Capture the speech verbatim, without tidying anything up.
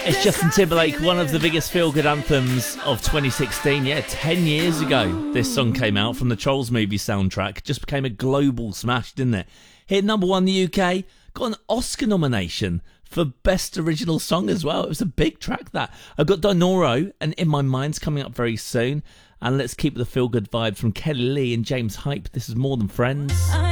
It's Justin Timberlake, one of the biggest feel-good anthems of twenty sixteen. Yeah, ten years ago this song came out from the Trolls movie soundtrack. Just became a global smash, didn't it? Hit number one in the U K, got an Oscar nomination for Best Original Song as well. It was a big track, that. I've got Dinoro and In My Mind's coming up very soon. And let's keep the feel-good vibe from Kelly Lee and James Hype. This is More Than Friends.